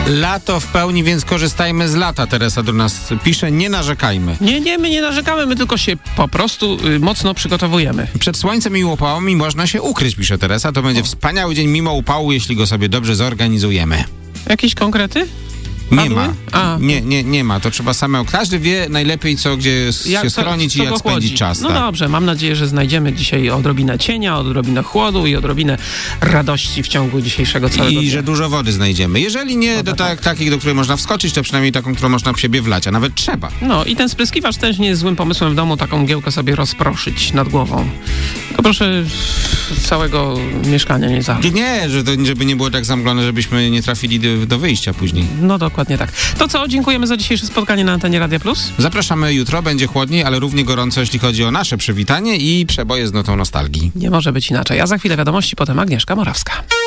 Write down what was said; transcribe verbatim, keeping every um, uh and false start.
Lato w pełni, więc korzystajmy z lata. Teresa do nas pisze, nie narzekajmy. Nie, nie, my nie narzekamy, my tylko się po prostu y, mocno przygotowujemy. Przed słońcem i upałami można się ukryć, pisze Teresa. To będzie o. wspaniały dzień mimo upału, jeśli go sobie dobrze zorganizujemy. Jakieś konkrety? Nie Padły? ma. A. Nie, nie, nie ma. To trzeba samemu. Każdy wie najlepiej, co gdzie Jak się to, schronić co i jak go spędzić chłodzi. czas. No tak. dobrze, mam nadzieję, że znajdziemy dzisiaj odrobinę cienia, odrobinę chłodu i odrobinę radości w ciągu dzisiejszego całego I dnia. że dużo wody znajdziemy. Jeżeli nie no do tak. tak, takich, do której można wskoczyć, to przynajmniej taką, którą można w siebie wlać, a nawet trzeba. No i ten spryskiwacz też nie jest złym pomysłem w domu, taką mgiełkę sobie rozproszyć nad głową. Tylko proszę całego mieszkania nie zalać. Nie, że to, żeby nie było tak zamglone, żebyśmy nie trafili do, do wyjścia później. No dokładnie tak. To co, dziękujemy za dzisiejsze spotkanie na antenie Radia Plus. Zapraszamy jutro, będzie chłodniej, ale równie gorąco, jeśli chodzi o nasze przywitanie i przeboje z notą nostalgii. Nie może być inaczej. A za chwilę wiadomości, potem Agnieszka Morawska.